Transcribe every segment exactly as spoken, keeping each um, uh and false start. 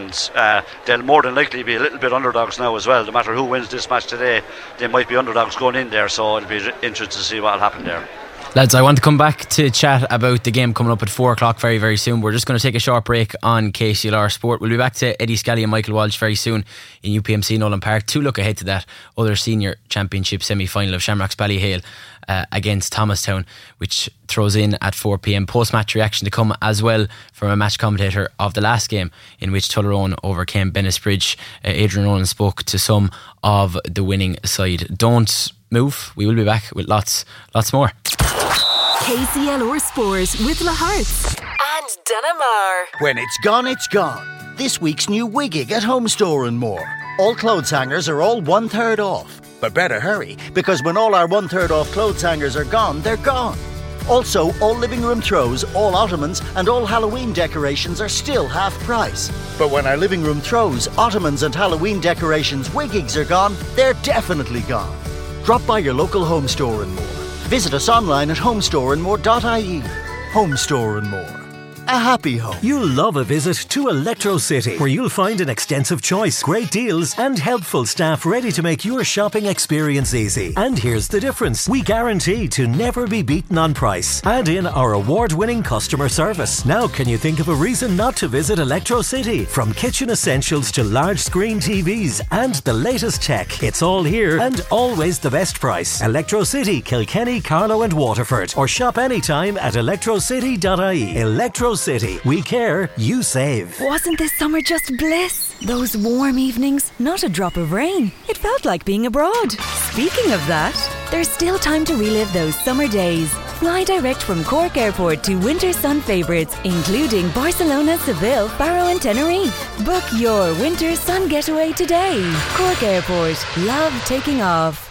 and uh, they'll more than likely be a little bit underdogs now as well. No matter who wins this match today, they might be underdogs going in there, so it'll be interesting to see what will happen there. Lads, I want to come back to chat about the game coming up at four o'clock very, very soon. We're just going to take a short break on K C L R Sport. We'll be back to Eddie Scally and Michael Walsh very soon in U P M C Nolan Park to look ahead to that other senior championship semi-final of Shamrocks Ballyhale uh, against Thomastown, which throws in at four p.m. Post-match reaction to come as well from a match commentator of the last game in which Tullaroan overcame Bennettsbridge. Uh, Adrian Nolan spoke to some of the winning side. Don't move. We will be back with lots, lots more. K C L R Sport with La Hearts and Dunamar. When it's gone, it's gone. This week's new Wiggig at Home Store and More. All clothes hangers are all one third off. But better hurry, because when all our one third off clothes hangers are gone, they're gone. Also, all living room throws, all ottomans and all Halloween decorations are still half price. But when our living room throws, ottomans and Halloween decorations Wiggigs are gone, they're definitely gone. Drop by your local Home Store and More. Visit us online at homestore and more dot I E. Home Store and More. A happy home. You'll love a visit to Electro City, where you'll find an extensive choice, great deals and helpful staff ready to make your shopping experience easy. And here's the difference. We guarantee to never be beaten on price. Add in our award-winning customer service. Now can you think of a reason not to visit Electro City? From kitchen essentials to large screen T Vs and the latest tech, it's all here and always the best price. Electro City, Kilkenny, Carlow and Waterford. Or shop anytime at electro city dot I E. Electro City. We care, you save. Wasn't this summer just bliss? Those warm evenings, not a drop of rain. It felt like being abroad. Speaking of that, there's still time to relive those summer days. Fly direct from Cork Airport to winter sun favourites, including Barcelona, Seville, Faro and Tenerife. Book your winter sun getaway today. Cork Airport. Love taking off.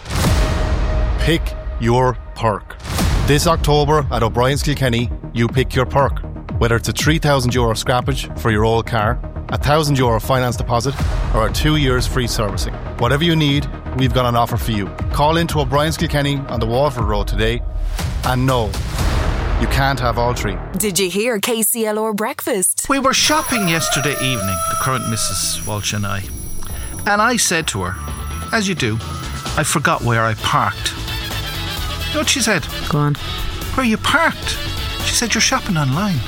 Pick your perk. This October at O'Brien's Kilkenny, you pick your perk. Whether it's a three thousand euro scrappage for your old car, a one thousand euro finance deposit, or a two years free servicing. Whatever you need, we've got an offer for you. Call into O'Brien's Kilkenny on the Waterford Road today. And no, you can't have all three. Did you hear K C L R Breakfast? We were shopping yesterday evening, the current Missus Walsh and I. And I said to her, as you do, I forgot where I parked. You know what she said? Go on. Where you parked? She said, you're shopping online.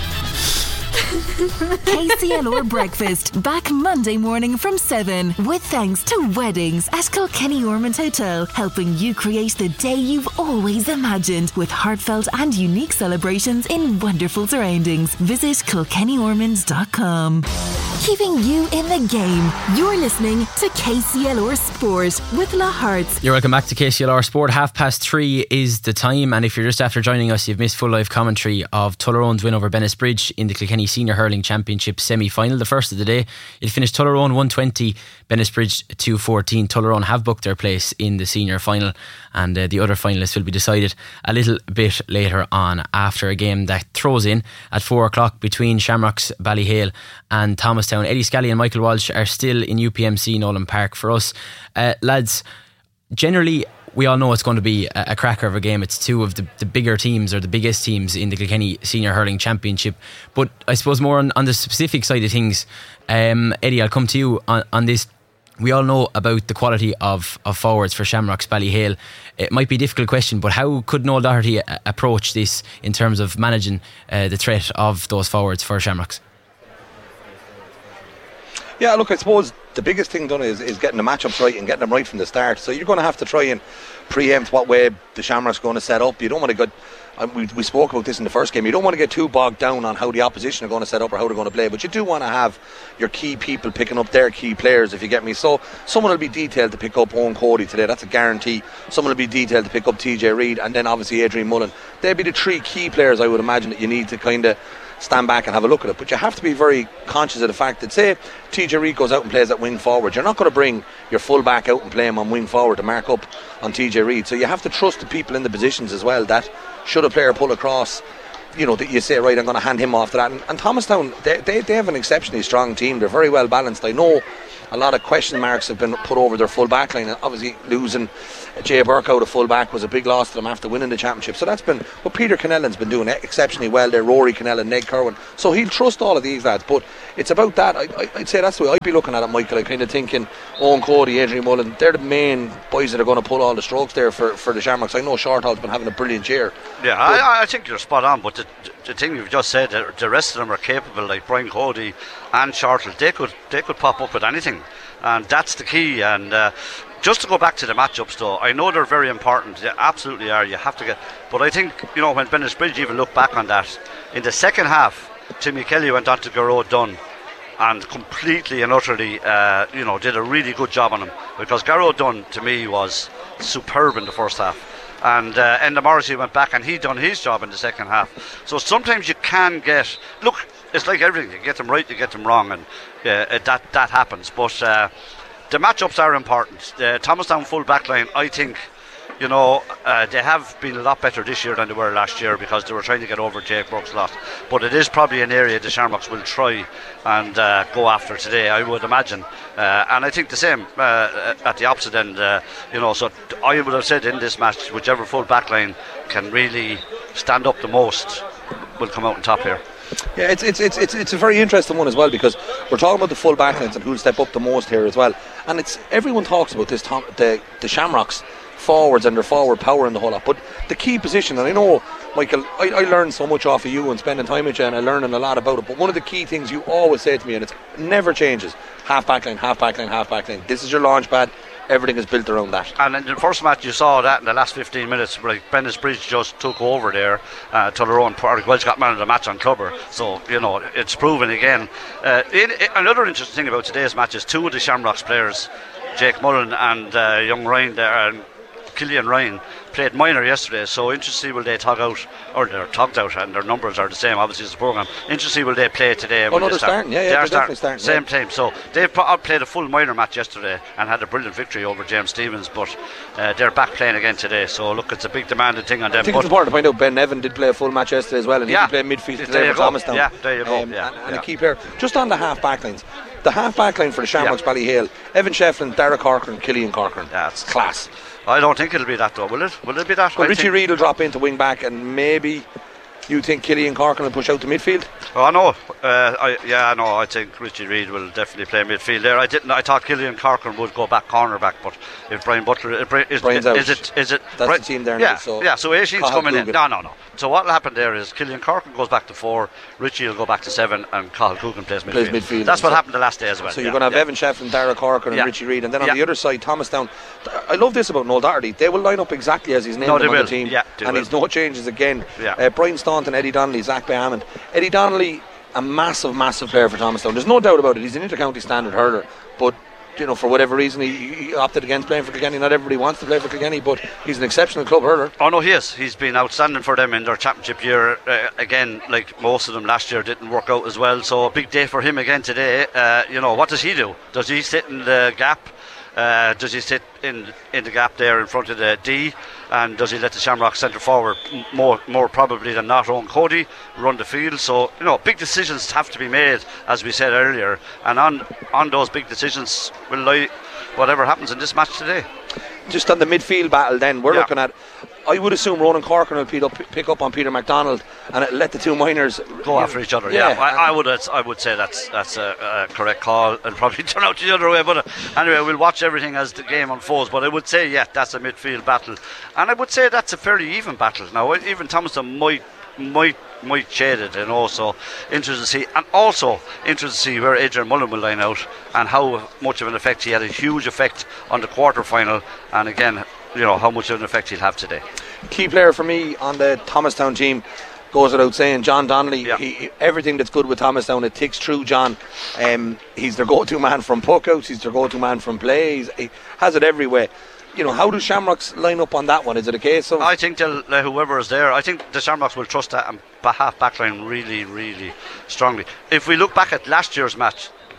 K C L R Breakfast, back Monday morning from seven, with thanks to Weddings at Kilkenny Ormond Hotel, helping you create the day you've always imagined, with heartfelt and unique celebrations in wonderful surroundings. Visit kilkenny ormonds dot com. Keeping you in the game. You're listening to K C L R Sport with La Hearts. You're welcome back to K C L R Sport. Half past three is the time, and if you're just after joining us, you've missed full live commentary of Tullaroan's win over Bennettsbridge in the Kilkenny Senior Hurling Championship semi-final, the first of the day. It finished Tullaroan one twenty, Bennettsbridge two fourteen. Tullaroan have booked their place in the senior final, and uh, the other finalists will be decided a little bit later on, after a game that throws in at four o'clock between Shamrocks Ballyhale and Thomastown. Eddie Scally and Michael Walsh are still in U P M C Nolan Park for us. Uh, lads, generally we all know it's going to be a, a cracker of a game. It's two of the, the bigger teams, or the biggest teams in the Kilkenny Senior Hurling Championship. But I suppose more on, on the specific side of things, um, Eddie, I'll come to you on, on this. We all know about the quality of, of forwards for Shamrocks Ballyhale. It might be a difficult question, but how could Noel Doherty a- approach this in terms of managing uh, the threat of those forwards for Shamrocks? Yeah, look, I suppose the biggest thing done is, is getting the matchups right and getting them right from the start. So you're going to have to try and preempt what way the Shamrocks are going to set up. You don't want to go, and we, we spoke about this in the first game, you don't want to get too bogged down on how the opposition are going to set up or how they're going to play, but you do want to have your key people picking up their key players, if you get me. So someone will be detailed to pick up Owen Cody today, that's a guarantee. Someone will be detailed to pick up T J Reid, and then obviously Adrian Mullen. They'll be the three key players I would imagine that you need to kind of stand back and have a look at it. But you have to be very conscious of the fact that, say T J Reid goes out and plays at wing forward, you're not going to bring your full back out and play him on wing forward to mark up on T J Reid. So you have to trust the people in the positions as well, that should a player pull across, you know, that you say, right, I'm going to hand him off to that. And, and Thomastown, they, they, they have an exceptionally strong team. They're very well balanced. I know a lot of question marks have been put over their full back line, and obviously losing Jay Burke out of full back was a big loss to them after winning the championship. So that's been what Peter Kennellan's been doing exceptionally well there, Rory Kennellan, Ned Kerwin. So he'll trust all of these lads, but it's about that. I, I, I'd say that's the way I'd be looking at it, Michael. I'm kind of thinking Owen Cody, Adrian Mullen, they're the main boys that are going to pull all the strokes there for, for the Shamrocks. I know Shortall's been having a brilliant year. Yeah, I, I think you're spot on, but the, the thing you've just said, the, the rest of them are capable, like Brian Cody and Shortall. They could, they could pop up with anything, and that's the key. And uh, just to go back to the matchups though, I know they're very important, they absolutely are, you have to get, but I think, you know, when Bennettsbridge even looked back on that, in the second half, Timmy Kelly went on to Garrod Dunn and completely and utterly, uh, you know, did a really good job on him, because Garrod Dunn to me was superb in the first half. And uh, Enda Morrissey went back and he done his job in the second half. So sometimes you can get, look, it's like everything, you get them right, you get them wrong, and uh, that, that happens. But uh, the matchups are important. The Thomastown full back line, I think, you know, uh, they have been a lot better this year than they were last year, because they were trying to get over Jake Burke's lot. But it is probably an area the Shamrocks will try and uh, go after today, I would imagine. Uh, and I think the same uh, at the opposite end, uh, you know, so I would have said in this match, whichever full back line can really stand up the most will come out on top here. Yeah, it's it's it's it's it's a very interesting one as well, because we're talking about the full backlines and who'll step up the most here as well. And it's everyone talks about this Tom, the the Shamrocks forwards and their forward power and the whole lot. But the key position, and I know, Michael, I, I learned so much off of you and spending time with you, and I learning a lot about it. But one of the key things you always say to me, and it never changes: half backline, half backline, half backline. This is your launch pad. Everything is built around that. And in the first match you saw that in the last fifteen minutes, like Bennettsbridge just took over there. uh, Tullaroan Park Welsh got man of the match on Clubber, so you know it's proven again. uh, in, in, Another interesting thing about today's match is two of the Shamrocks players, Jake Mullen and uh, young Ryan there, and Killian Ryan, played minor yesterday, so interesting will they tug out, or they're tugged out, and their numbers are the same obviously as the programme. Interesting will they play today. Oh no, they're starting, yeah, yeah, they they're are definitely starting, same yeah. time, so they've played a full minor match yesterday and had a brilliant victory over James Stevens, but uh, they're back playing again today, so look, it's a big demanding thing on them. I think but it's important to point out Ben Nevin did play a full match yesterday as well, and yeah, he did play midfield there today you for go. Thomastown. Yeah, there you go. Um, yeah, and and yeah. a key player. Just on the half backlines, the half backline for the Shamrocks, Yeah. Ballyhale, Evan Shefflin, Dara Corcoran, Killian Corcoran. That's class. I don't think it'll be that though, will it? Will it be that? Well, I Richie think- Reid will drop into wing back, and maybe you think Killian Corcoran will push out to midfield? Oh, I know. Uh, I, yeah, I know. I think Richie Reid will definitely play midfield there. I didn't. I thought Killian Corcoran would go back cornerback, but if Brian Butler, if Brian, is, Brian's is, out. is it? Is it? That's Brian, the team there yeah, now, so yeah. So Aishine's Cathal coming in. Coogan. No, no, no. So what will happen there is Killian Corcoran goes back to four, Richie will go back to seven, and Cathal Coogan plays midfield. Plays midfield. That's what So- happened the last day as well. So yeah, you're going to have yeah. Evan Shefflin, Dara Corcoran, Yeah. and Richie Reid, and then on Yeah. the other side, Thomastown. I love this about Noel Doherty. They will line up exactly as he's named No, them they on will. the team, Yeah, they and will. he's no changes again. Yeah. Uh, Brian Staunton, Eddie Donnelly, Zach Bayhammond. Eddie Donnelly, a massive, massive player for Thomastown. There's no doubt about it. He's an inter-county standard hurler, but you know, for whatever reason, he, he opted against playing for Kilkenny. Not everybody wants to play for Kilkenny, but he's an exceptional club hurler. Oh no, he is. He's been outstanding for them in their championship year. Uh, again, like most of them last year didn't work out as well. So a big day for him again today. Uh, you know, what does he do? Does he sit in the gap? Uh, does he sit in in the gap there in front of the D? And does he let the Shamrock centre forward m- more more probably than not, Owen Cody, run the field? So you know, big decisions have to be made, as we said earlier, and on on those big decisions will lie whatever happens in this match today. Just on the midfield battle, then we're Yeah. looking at. I would assume Ronan Corcoran will pick up, pick up on Peter MacDonald and let the two minors Go you after know, each other. Yeah, yeah. I, I would. I would say that's that's a, a correct call, and probably turn out the other way. But uh, anyway, we'll watch everything as the game unfolds. But I would say, yeah, that's a midfield battle, and I would say that's a fairly even battle. Now, even Thomastown might might might shade it, and also interested to see, and also interested to see where Adrian Mullen will line out and how much of an effect he had. A huge effect on the quarter final, and again, you know how much of an effect he'll have today. Key player for me on the Thomastown team goes without saying, John Donnelly. Yeah. He, everything that's good with Thomastown, it ticks through John. Um, he's their go-to man from puckouts, he's their go-to man from play, he's, he has it every way. You know, how do Shamrocks line up on that one? Is it a case of I think they'll, uh, whoever is there, I think the Shamrocks will trust that and ba- half backline really, really strongly. If we look back at last year's match, player,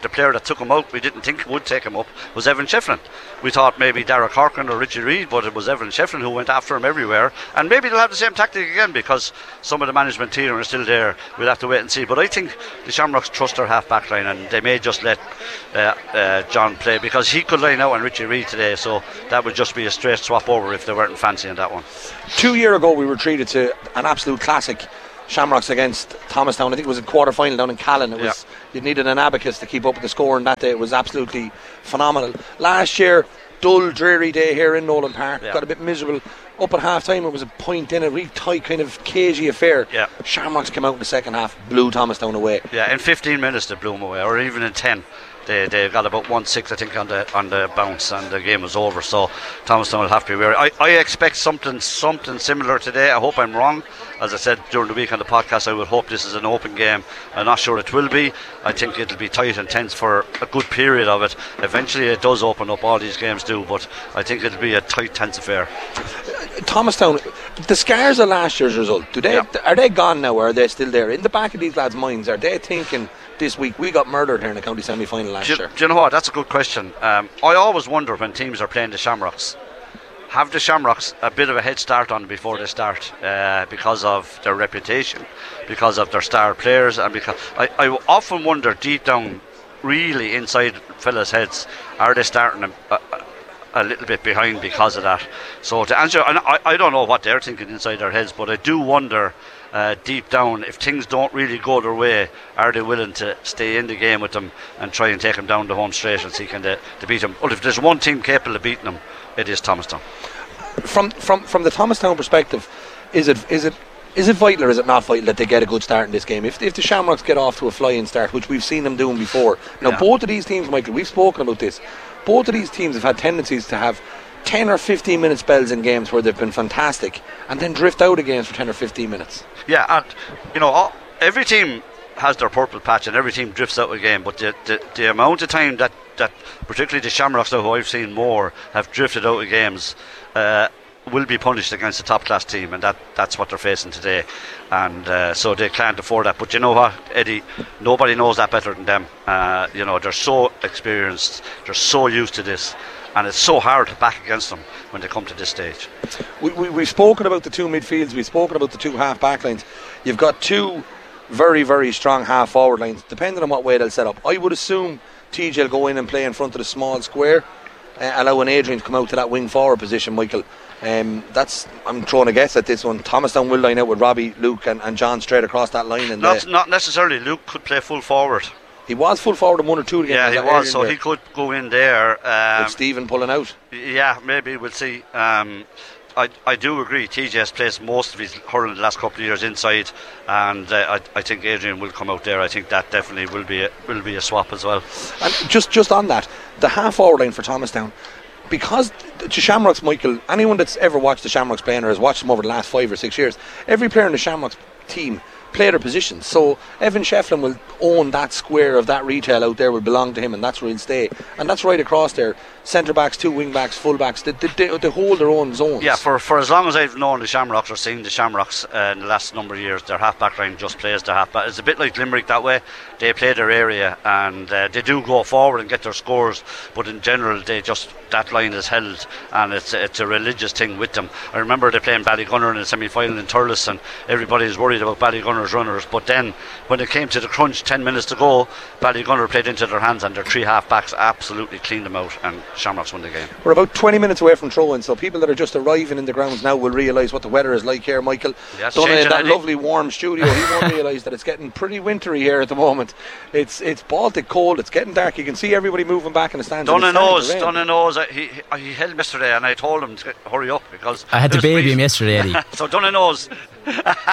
the player that took him out, we didn't think would take him up, was Evan Shefflin. We thought maybe Dara Corcoran or Richie Reid, but it was Evan Shefflin who went after him everywhere. And maybe they'll have the same tactic again because some of the management team are still there. We'll have to wait and see. But I think the Shamrocks trust their half back line, and they may just let uh, uh, John play because he could line out on Richie Reid today. So that would just be a straight swap over if they weren't fancying that one. Two years ago, we were treated to an absolute classic. Shamrocks against Thomastown. I think it was a quarter final down in Callan. It was yeah. You needed an abacus to keep up with the score, and that day it was absolutely phenomenal. Last year, dull, dreary day here in Nolan Park. Yeah. Got a bit miserable. Up at half time, it was a point in a really tight, kind of cagey affair. Yeah. Shamrocks came out in the second half, blew Thomastown away. Yeah, in fifteen minutes they blew them away, or even in ten. They they got about one six, I think, on the on the bounce, and the game was over. So Thomastown will have to be wary. I, I expect something something similar today. I hope I'm wrong. As I said during the week on the podcast, I would hope this is an open game. I'm not sure it will be. I think it'll be tight and tense for a good period of it. Eventually it does open up, all these games do, but I think it'll be a tight, tense affair. Thomastown, the scars of last year's result, do they yeah. are they gone now, or are they still there? In the back of these lads' minds, are they thinking this week we got murdered here in the county semi-final last do, year? Do you know what? That's a good question. Um, I always wonder when teams are playing the Shamrocks, have the Shamrocks a bit of a head start on before they start uh, because of their reputation, because of their star players, and because I, I often wonder deep down, really inside fellas' heads, are they starting a, a, a little bit behind because of that? So to answer, and I, I don't know what they're thinking inside their heads, but I do wonder uh, deep down, if things don't really go their way, are they willing to stay in the game with them and try and take them down the home straight and see can they, they beat them? Well, if there's one team capable of beating them, it is Thomastown. From from from the Thomastown perspective, is it is it is it vital or is it not vital that they get a good start in this game? If if the Shamrocks get off to a flying start, which we've seen them doing before, now yeah. both of these teams, Michael, we've spoken about this. Both of these teams have had tendencies to have ten or fifteen minute spells in games where they've been fantastic, and then drift out of games for ten or fifteen minutes. Yeah, and you know all, every team has their purple patch, and every team drifts out of a game. But the, the the amount of time that that particularly the Shamrocks, who I've seen more, have drifted out of games, uh, will be punished against a top class team, and that, that's what they're facing today. And uh, so they can't afford that. But you know what, Eddie, nobody knows that better than them. Uh, you know, they're so experienced, they're so used to this, and it's so hard to back against them when they come to this stage. We, we, we've spoken about the two midfields, we've spoken about the two half back lines. You've got two very very strong half forward lines, depending on what way they'll set up. I would assume T J will go in and play in front of the small square, uh, allowing Adrian to come out to that wing forward position. Michael, um, that's I'm throwing a guess at this one. Thomastown will line out with Robbie, Luke and, and John straight across that line. And not, not necessarily. Luke could play full forward. He was full forward in one or two games. Yeah, he was, so there? He could go in there. Um, with Stephen pulling out. Yeah, maybe we'll see. Um, I, I do agree. T J has played most of his hurling the last couple of years inside, and uh, I, I think Adrian will come out there. I think that definitely will be a, will be a swap as well. And just just on that, the half forward line for Thomastown, because the Shamrocks, Michael, anyone that's ever watched the Shamrocks playing or has watched them over the last five or six years, every player in the Shamrocks team play their positions. So Evan Shefflin will own that square of that retail out there, will belong to him, and that's where he'll stay. And that's right across there. Centre backs, two wing backs, full backs, they, they, they hold their own zones. Yeah, for, for as long as I've known the Shamrocks or seen the Shamrocks uh, in the last number of years, their half back line just plays their half back. It's a bit like Limerick that way. They play their area, and uh, they do go forward and get their scores, but in general they just, that line is held, and it's it's a religious thing with them. I remember they playing Ballygunner in the semi-final in Thurles, and everybody was worried about Ballygunner's runners, but then when it came to the crunch, ten minutes to go, Ballygunner played into their hands, and their three half backs absolutely cleaned them out, and Shamrocks won the game. We're about twenty minutes away from throw-in, so people that are just arriving in the grounds now will realise what the weather is like here. Michael, yeah, done in that lovely warm studio, he won't realise that it's getting pretty wintry here at the moment. It's it's Baltic cold, it's getting dark. You can see everybody moving back in the stands. Donna knows, Donna knows. He, he he held yesterday, and I told him to hurry up because I had to baby him yesterday, Eddie. So Donna knows. you,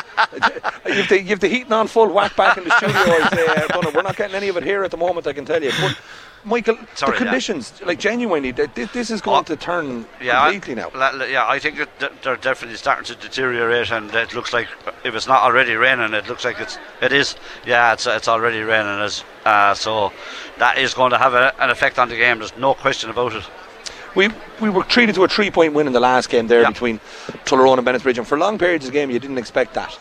have the, you have the heating on full whack back in the studio. I say, uh, Donna, we're not getting any of it here at the moment, I can tell you. But Michael, Sorry, the conditions, yeah. like genuinely, this is going oh, to turn yeah, completely now. Yeah, I think it, they're definitely starting to deteriorate, and it looks like if it's not already raining, it looks like it's it is. Yeah, it's it's already raining, as uh, so that is going to have a, an effect on the game. There's no question about it. We we were treated to a three point win in the last game there, yeah. between Tullaroan and Bennett's Bridge, and for long periods of the game you didn't expect that. No.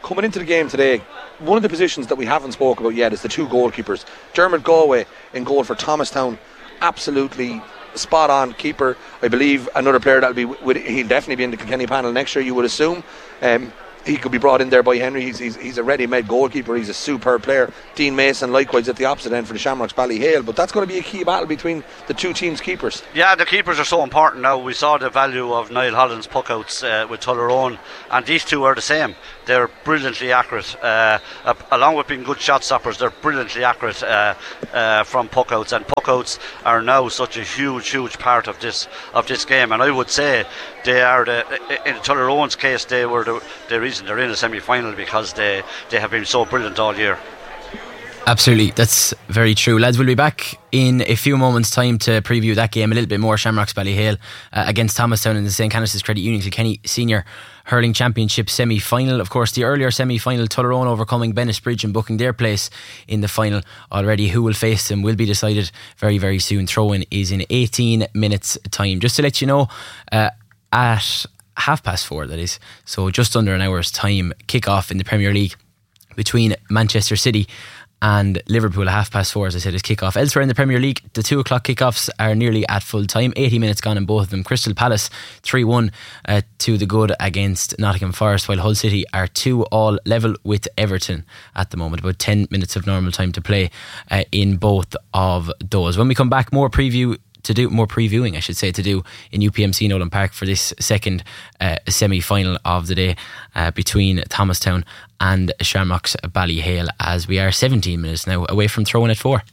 coming into the game today, one of the positions that we haven't spoke about yet is the two goalkeepers. Dermot Galway in goal for Thomastown, absolutely spot on keeper. I believe another player that'll be with, he'll definitely be in the Kilkenny panel next year, you would assume. Um, he could be brought in there by Henry. He's, he's, he's a ready-made goalkeeper. He's a superb player. Dean Mason likewise at the opposite end for the Shamrocks Ballyhale. But that's going to be a key battle between the two teams' keepers. Yeah, the keepers are so important now. We saw the value of Niall Holland's puckouts uh, with Tullaroan, and these two are the same. They're brilliantly accurate. Uh, uh, along with being good shot stoppers, they're brilliantly accurate uh, uh, from puckouts, and puckouts are now such a huge, huge part of this of this game. And I would say they are the, in Tullaroan's case, they were the, the reason they're in a semi-final, because they, they have been so brilliant all year. Absolutely, that's very true. Lads, we'll be back in a few moments' time to preview that game a little bit more. Shamrocks Ballyhale uh, against Thomastown in the Saint Canice's Credit Union Kilkenny Senior Hurling Championship semi-final. Of course, the earlier semi-final, Tullaroan overcoming Bennisbridge and booking their place in the final already. Who will face them will be decided very, very soon. Throw-in is in eighteen minutes' time. Just to let you know, uh, at half past four, that is, so just under an hour's time, kick-off in the Premier League between Manchester City and Liverpool at half past four, as I said, is kick-off. Elsewhere in the Premier League, the two o'clock kick-offs are nearly at full time. eighty minutes gone in both of them. Crystal Palace three one uh, to the good against Nottingham Forest, while Hull City are two all level with Everton at the moment. About ten minutes of normal time to play uh, in both of those. When we come back, more preview to do, more previewing I should say to do in U P M C Nolan Park for this second uh, semi-final of the day uh, between Thomastown and Shamrocks Ballyhale, as we are seventeen minutes now away from throwing at four.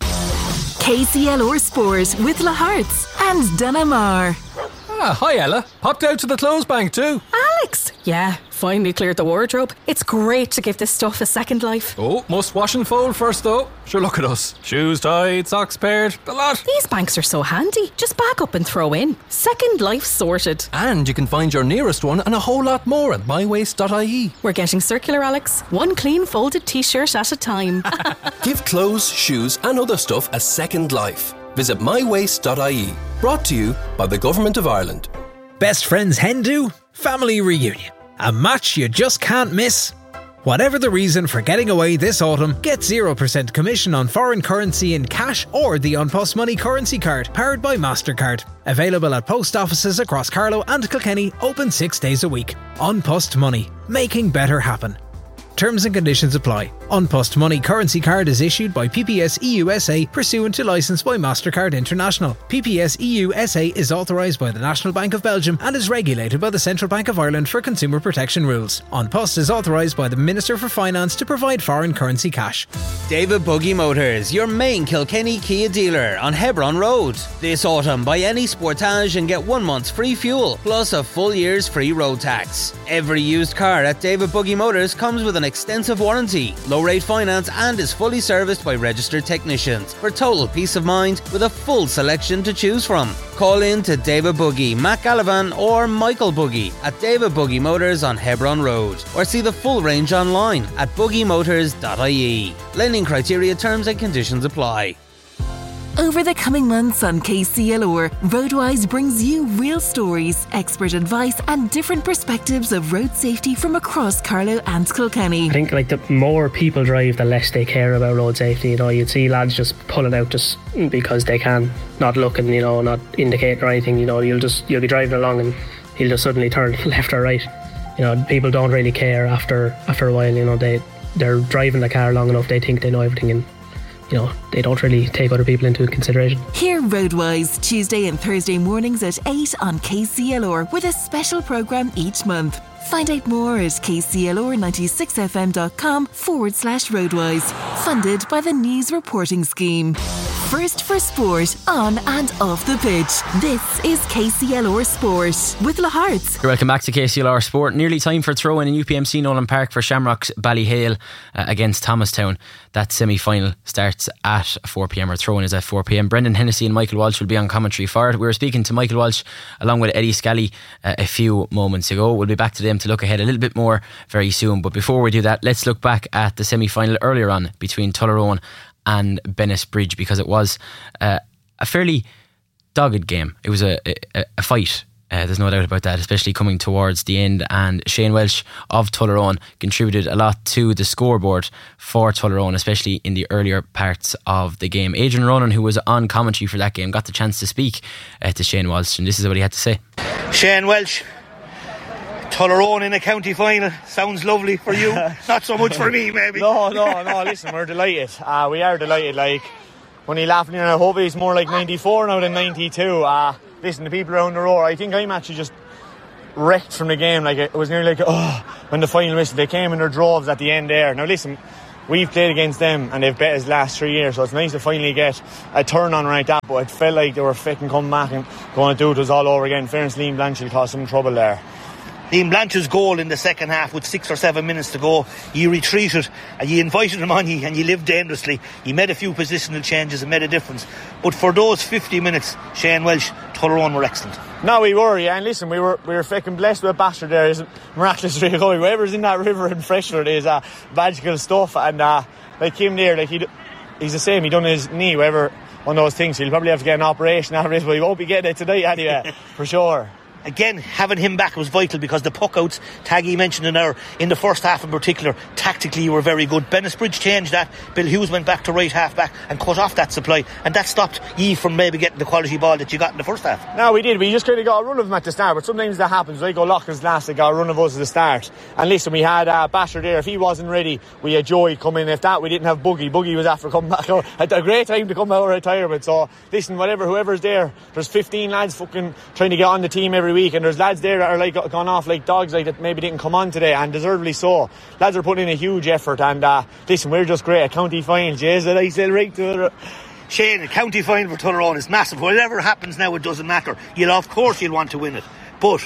K C L R Sport with La Hearts and Dunamar. Ah, hi Ella. Popped out to the clothes bank too. Alex! Yeah, finally cleared the wardrobe. It's great to give this stuff a second life. Oh, must wash and fold first though. Sure, look at us. Shoes tied, socks paired, the lot. These banks are so handy. Just back up and throw in. Second life sorted. And you can find your nearest one and a whole lot more at my waste dot I E. We're getting circular, Alex. One clean folded t-shirt at a time. Give clothes, shoes and other stuff a second life. Visit my waste dot I E. Brought to you by the Government of Ireland. Best friends hen do? Family reunion. A match you just can't miss. Whatever the reason for getting away this autumn, get zero percent commission on foreign currency in cash or the An Post Money currency card, powered by MasterCard. Available at post offices across Carlow and Kilkenny, open six days a week. An Post Money, making better happen. Terms and conditions apply. An Post Money currency card is issued by P P S E U S A pursuant to licence by MasterCard International. P P S E U S A is authorised by the National Bank of Belgium and is regulated by the Central Bank of Ireland for consumer protection rules. An Post is authorised by the Minister for Finance to provide foreign currency cash. David Buggy Motors, your main Kilkenny Kia dealer on Hebron Road. This autumn, buy any Sportage and get one month's free fuel, plus a full year's free road tax. Every used car at David Buggy Motors comes with an extensive warranty, low rate finance, and is fully serviced by registered technicians for total peace of mind with a full selection to choose from. Call in to David Buggy, Matt Gallivan or Michael Buggy at David Buggy Motors on Hebron Road, or see the full range online at buggy motors dot I E. Lending criteria, terms and conditions apply. Over the coming months on K C L R, Roadwise brings you real stories, expert advice and different perspectives of road safety from across Carlow and Kilkenny. I think like the more people drive, the less they care about road safety. You know, you'd see lads just pulling out just because they can, not looking, you know, not indicating or anything. You know, you'll just you'll be driving along and he'll just suddenly turn left or right. You know, people don't really care after after a while. You know, they they're driving the car long enough, they think they know everything, and you know, they don't really take other people into consideration. Hear Roadwise Tuesday and Thursday mornings at eight on K C L R with a special programme each month. Find out more at k c l r ninety-six f m dot com forward slash Roadwise. Funded by the News Reporting Scheme. First for sport, on and off the pitch. This is K C L R Sport with La Hearts. You're welcome back to K C L R Sport. Nearly time for throw-in in U P M C Nolan Park for Shamrocks Ballyhale uh, against Thomastown. That semi-final starts at four p m or throw-in is at four p m. Brendan Hennessy and Michael Walsh will be on commentary for it. We were speaking to Michael Walsh along with Eddie Scally uh, a few moments ago. We'll be back to them to look ahead a little bit more very soon. But before we do that, let's look back at the semi-final earlier on between Tullaroan and Bennisbridge, because it was uh, a fairly dogged game. It was a, a, a fight Uh, there's no doubt about that, especially coming towards the end. And Shane Welsh of Tullaroan contributed a lot to the scoreboard for Tullaroan, especially in the earlier parts of the game. Adrian Ronan, who was on commentary for that game, got the chance to speak uh, to Shane Welsh, and this is what he had to say. Shane Welsh, Tullaroan in a county final. Sounds lovely for you. Not so much for me, maybe. No, no, no. Listen, we're delighted. Uh, we are delighted. Like, when he laughing here, I hope he's more like ninety-four now than ninety-two. Uh, listen, the people around the roar, I think I'm actually just wrecked from the game. Like, it was nearly like, oh, when the final whistle, they came in their droves at the end there. Now, listen, we've played against them and they've bet us last three years, so it's nice to finally get a turn on like that. But it felt like they were fitting come back and going to do it us all over again. Fairness, Liam Blanchard caused some trouble there. Liam Blanchard's goal in the second half with six or seven minutes to go, you retreated and you invited him on you and you lived dangerously. You made a few positional changes and made a difference. But for those fifty minutes, Shane Welsh, Tullaroan were excellent. No, we were, yeah, and listen, we were we were fucking blessed with Bastard there. He's miraculous really going. Whoever's in that river in Freshler is uh, magical stuff, and uh, like him there, like he he's the same, he done his knee, whatever, one of those things, so he'll probably have to get an operation after this, but he won't be getting it tonight anyway, for sure. Again, having him back was vital because the puck outs, Taggy mentioned in our in the first half in particular, tactically you were very good. Bennisbridge changed that. Bill Hughes went back to right half back and cut off that supply, and that stopped you from maybe getting the quality ball that you got in the first half. No, we did. We just kind of got a run of them at the start, but sometimes that happens. Like O'Loughlin's last, they got a run of us at the start. And listen, we had uh, Basher there. If he wasn't ready, we had Joey come in. If that, we didn't have Boogie. Boogie was after coming back. Had a great time to come out of retirement. So listen, whatever, whoever's there, there's fifteen lads fucking trying to get on the team every week, and there's lads there that are like gone off like dogs, like that maybe didn't come on today, and deservedly so. Lads are putting in a huge effort, and uh, listen, we're just great at county finals. Yes, I said right to it. Shane, a county final for Tullaroan is massive. Whatever happens now, it doesn't matter. You'll of course you'll want to win it, but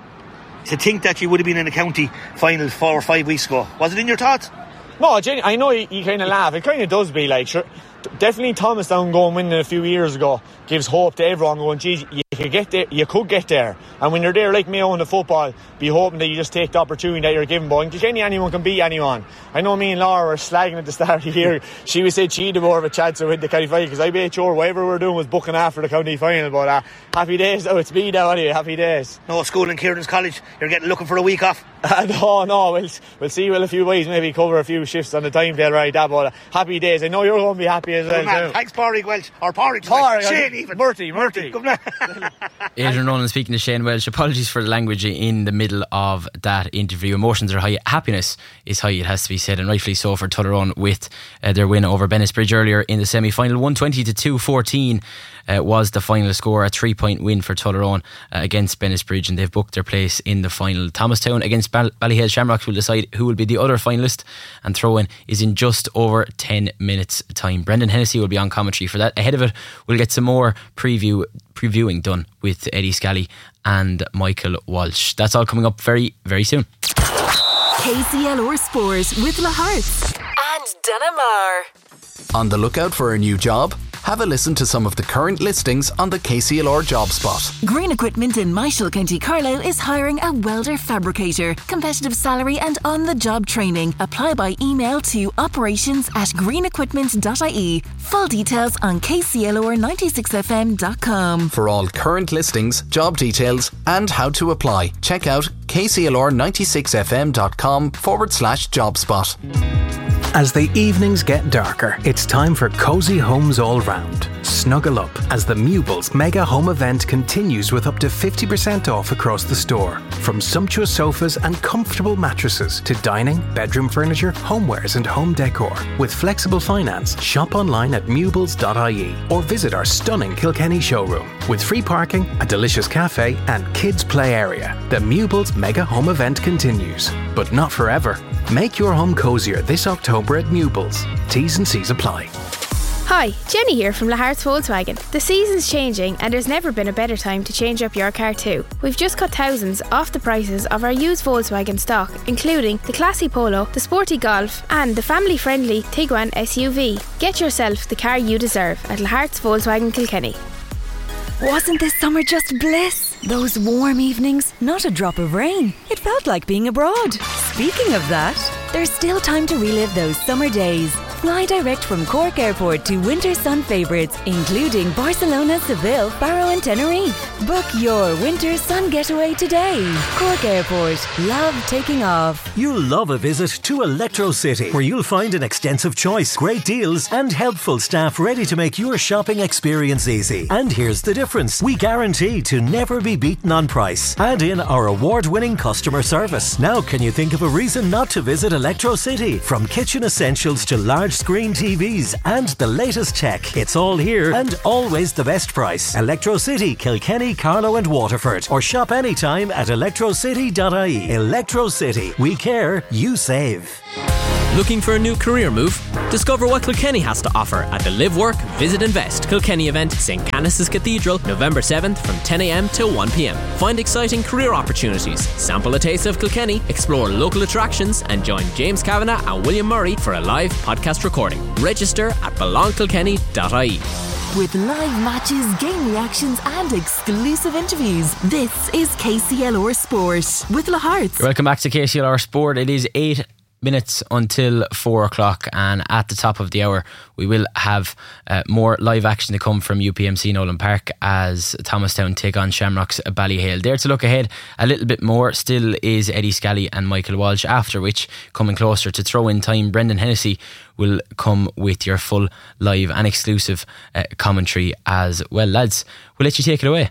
to think that you would have been in a county final four or five weeks ago, was it in your thoughts? No, Jenny, I know you, you kind of laugh. It kind of does be like, sure, definitely Thomastown going winning a few years ago gives hope to everyone going, geez, you could get there, you could get there. And when you're there like Mayo in the football, be hoping that you just take the opportunity that you're given. But in Kilkenny, anyone can beat anyone. I know me and Laura were slagging at the start of the year. She was saying she had more of a chance to win the county final, because I made sure whatever we were doing was booking after the county final. But uh, happy days, though. It's me now anyway. Happy days. No school in Kieran's College. You're getting looking for a week off. Uh, no, no. We'll, we'll see. Well, a few ways, maybe cover a few shifts on the timetable right that. But uh, happy days. I know you're going to be happy as well. Man, thanks, Pádraig Welch. Or Pádraig Welch. Shane, even. Murty, Murty. Adrian Ronan speaking to Shane Welsh. Apologies for the language in the middle of that interview. Emotions are high, happiness is high, it has to be said, and rightfully so for Tullaroan with uh, their win over Bennisbridge earlier in the semi-final. one twenty to two fourteen uh, was the final score, a three point win for Tullaroan uh, against Bennisbridge, and they've booked their place in the final. Thomastown against Bal- Ballyhale Shamrocks will decide who will be the other finalist, and throw-in is in just over ten minutes time. Brendan Hennessy will be on commentary for that. Ahead of it, we'll get some more preview previewing done with Eddie Scally and Michael Walsh. That's all coming up very, very soon. K C L R Sport with La Hearts and Dunamar. On the lookout for a new job? Have a listen to some of the current listings on the K C L R Job Spot. Green Equipment in Michael, County Carlow is hiring a welder fabricator. Competitive salary and on-the-job training. Apply by email to operations at green equipment dot I E. Full details on k c l r ninety-six f m dot com. For all current listings, job details and how to apply, check out k c l r ninety-six f m dot com forward slash job spot. As the evenings get darker, it's time for cosy homes all round. Snuggle up as the Mewbles Mega Home Event continues with up to fifty percent off across the store. From sumptuous sofas and comfortable mattresses to dining, bedroom furniture, homewares and home decor. With flexible finance, shop online at mewbles dot I E or visit our stunning Kilkenny showroom. With free parking, a delicious cafe and kids play area, the Mewbles Mega Home Event continues. But not forever. Make your home cozier this October at Mewbles. T's and C's apply. Hi, Jenny here from La Hearts Volkswagen. The season's changing and there's never been a better time to change up your car too. We've just cut thousands off the prices of our used Volkswagen stock, including the classy Polo, the sporty Golf and the family-friendly Tiguan S U V. Get yourself the car you deserve at La Hearts Volkswagen Kilkenny. Wasn't this summer just bliss? Those warm evenings, not a drop of rain. It felt like being abroad. Speaking of that, there's still time to relive those summer days. Fly direct from Cork Airport to winter sun favourites, including Barcelona, Seville, Faro and Tenerife. Book your winter sun getaway today. Cork Airport. Love taking off. You'll love a visit to Electro City, where you'll find an extensive choice, great deals and helpful staff ready to make your shopping experience easy. And here's the difference. We guarantee to never be beaten on price. Add in our award-winning customer service. Now can you think of a reason not to visit Electro City? From kitchen essentials to large screen T Vs and the latest tech, it's all here and always the best price. Electro City, Kilkenny, Carlow and Waterford. Or shop anytime at electro city dot I E. Electro City. We care, you save. Looking for a new career move? Discover what Kilkenny has to offer at the Live Work Visit Invest Kilkenny event, St Canice's Cathedral, November seventh from ten a m till one p m. Find exciting career opportunities, sample a taste of Kilkenny, explore local attractions and join James Kavanagh and William Murray for a live podcast recording. Register at belong kilkenny dot I E. With live matches, game reactions and exclusive interviews, this is K C L R Sport with La Hearts. Welcome back to K C L R Sport. It is eight minutes until four o'clock, and at the top of the hour we will have uh, more live action to come from U P M C Nolan Park as Thomastown take on Shamrocks Ballyhale. There to look ahead a little bit more still is Eddie Scally and Michael Walsh, after which, coming closer to throw-in time, Brendan Hennessy will come with your full live and exclusive uh, commentary as well. Lads, we'll let you take it away.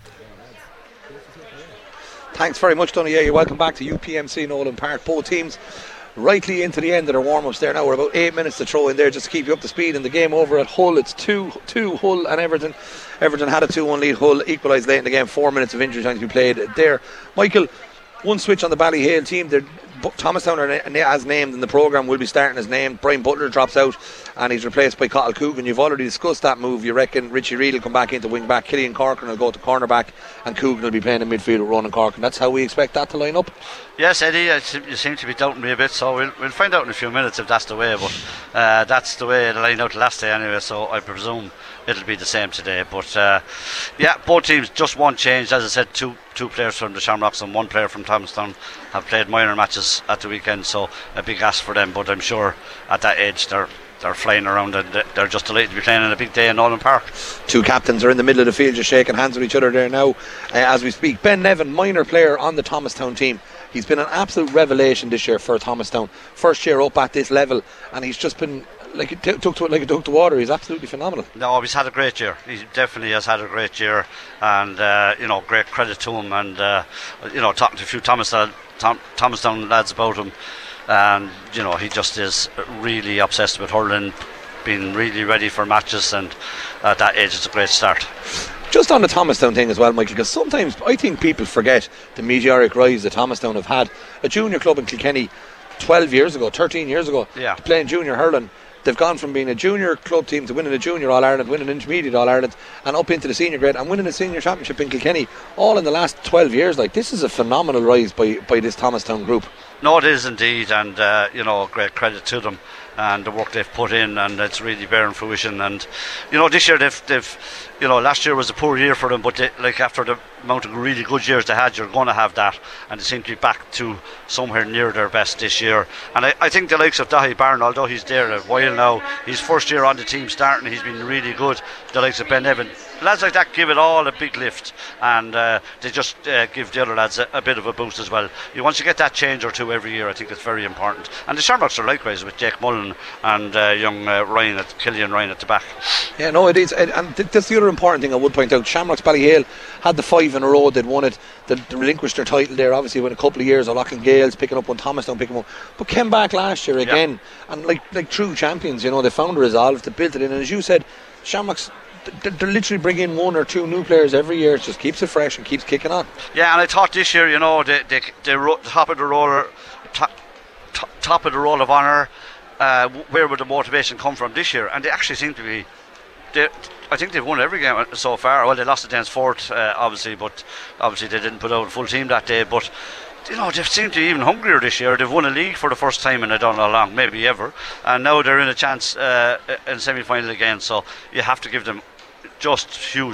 Thanks very much, Donny. Yeah, you're welcome back to U P M C Nolan Park. Both teams rightly into the end of their warm-ups there now. We're about eight minutes to throw in there just to keep you up to speed. In the game over at Hull, it's two two Hull and Everton. Everton had a two one lead. Hull equalised late in the game. Four minutes of injury time to be played there. Michael, one switch on the Ballyhale team. They're Thomastown, are, as named in the programme, will be starting as named. Brian Butler drops out and he's replaced by Cottle Coogan. You've already discussed that move. You reckon Richie Reid will come back into wing back, Killian Corcoran will go to cornerback, and Coogan will be playing in midfield with Ronan Corcoran. That's how we expect that to line up. Yes, Eddie, you seem to be doubting me a bit, so we'll, we'll find out in a few minutes if that's the way, but uh, that's the way it lined out last day anyway, so I presume it'll be the same today. But uh, yeah, both teams, just one change. As I said, two two players from the Shamrocks and one player from Thomastown have played minor matches at the weekend, so a big ask for them, but I'm sure at that age they're they're flying around and they're just delighted to be playing in a big day in Nolan Park. Two captains are in the middle of the field just shaking hands with each other there now uh, as we speak. Ben Nevin, minor player on the Thomastown team. He's been an absolute revelation this year for Thomastown. First year up at this level, and he's just been like it t- took to it like it took to water. He's absolutely phenomenal. No, he's had a great year. He definitely has had a great year, and uh, you know, great credit to him. And uh, you know, talking to a few Thomastown Tom, Thomastown lads about him, and you know, he just is really obsessed with hurling, being really ready for matches, and at that age it's a great start. Just on the Thomastown thing as well, Michael, because sometimes I think people forget the meteoric rise that Thomastown have had. A junior club in Kilkenny twelve years ago, thirteen years ago, yeah. playing junior hurling. They've gone from being a junior club team to winning a junior All-Ireland, winning an intermediate All-Ireland, and up into the senior grade and winning a senior championship in Kilkenny, all in the last twelve years. Like, this is a phenomenal rise by, by this Thomastown group. No, it is indeed, and uh, you know, great credit to them and the work they've put in, and it's really bearing fruition. And you know, this year they've, they've you know, last year was a poor year for them, but they, like after the amount of really good years they had, you're going to have that, and they seem to be back to somewhere near their best this year. And I, I think the likes of Dahi Barron, although he's there a while now, his first year on the team starting, he's been really good. The likes of Ben Evan, lads like that give it all a big lift, and uh, they just uh, give the other lads a, a bit of a boost as well. You once you get that change or two every year, I think it's very important. And the Shamrocks are likewise with Jake Mullen and uh, young uh, Ryan at Killian Ryan at the back. Yeah, no, it is, and, and th- that's the other important thing I would point out. Shamrocks Ballyhale had the five in a row. They'd won it. They relinquished their title there. Obviously, when a couple of years, O'Loughlin Gales picking up one, Thomastown picking up, but came back last year again, yeah. and like like true champions, you know, they found a resolve, they built it in, and as you said, Shamrocks, they're literally bringing one or two new players every year. It just keeps it fresh and keeps kicking on. Yeah, and I thought this year, you know, they they, they ro- top of the roller, top, top, top of the roll of honour. Uh, where would the motivation come from this year? And they actually seem to be. They, I think they've won every game so far. Well, they lost against Fort, uh, obviously, but obviously they didn't put out a full team that day. But you know, they seem to be even hungrier this year. They've won a league for the first time in I don't know how long, maybe ever, and now they're in a chance uh, in semi-final again. So you have to give them just huge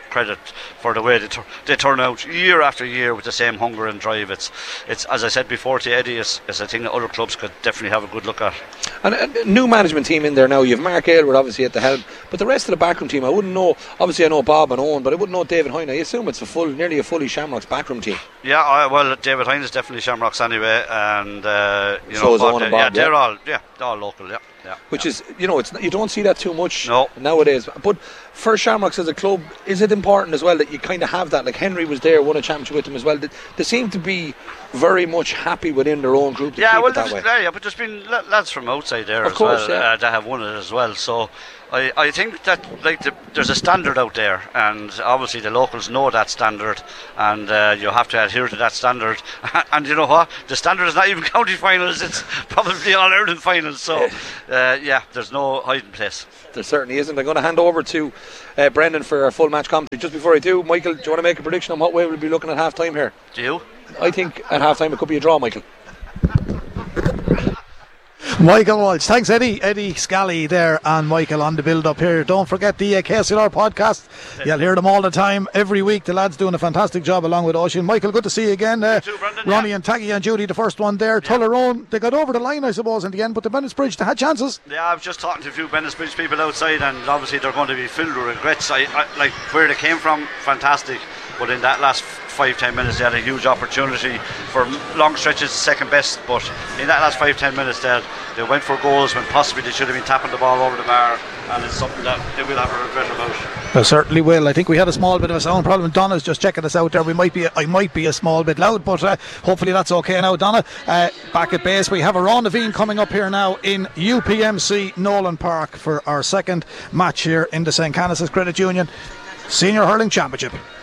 credit for the way they, tur- they turn out year after year with the same hunger and drive. It's, it's as I said before to Eddie, it's, it's a thing that other clubs could definitely have a good look at. And a new management team in there now. You have Mark Aylward obviously at the helm, but the rest of the backroom team, I wouldn't know. Obviously, I know Bob and Owen, but I wouldn't know David Hine. I assume it's a full, nearly a fully Shamrocks backroom team. Yeah, I, well, David Hine is definitely Shamrocks anyway, and uh, you so know, is Owen and Bob. Yeah, Yeah, they're all, yeah, they're all local. Yeah. Yeah, Which yeah. is, you know, it's you don't see that too much no. nowadays. But for Shamrocks as a club, is it important as well that you kind of have that? Like Henry was there, won a championship with them as well. They, they seem to be very much happy within their own group to yeah, keep well, it that way. Yeah, yeah, but there's been lads from outside there of as course, well yeah. uh, that have won it as well. So I, I think that like the, there's a standard out there, and obviously the locals know that standard, and uh, you have to adhere to that standard. And you know what? The standard is not even county finals; it's probably All Ireland finals. So uh, yeah, there's no hiding place. There certainly isn't. I'm going to hand over to uh, Brendan for a full match commentary. Just before I do, Michael, do you want to make a prediction on what way we'll be looking at half time here? Do you? I think at half time it could be a draw, Michael. Michael Walsh. Thanks, Eddie. Eddie Scally there and Michael on the build up here. Don't forget the uh, K S L R podcast. You'll hear them all the time, every week. The lads doing a fantastic job along with Oisin. Michael, good to see you again. Uh, you too, Brendan, Ronnie yeah. and Taggy and Judy, the first one there. Yeah. Tullerone, they got over the line, I suppose, in the end, but the Bennetts Bridge, they had chances. Yeah, I was just talking to a few Bennetts Bridge people outside, and obviously they're going to be filled with regrets. I, I, like where they came from, fantastic. But in that last five ten minutes, they had a huge opportunity for long stretches, second best. But in that last five ten minutes, they, had, they went for goals when possibly they should have been tapping the ball over the bar, and it's something that they will have a regret about. They certainly will. I think we had a small bit of a sound problem. Donna's just checking us out there. We might be, I might be a small bit loud, but uh, hopefully that's okay now. Donna, uh, back at base, we have a Ron Naveen coming up here now in U P M C Nolan Park for our second match here in the Saint Canice's Credit Union Senior Hurling Championship.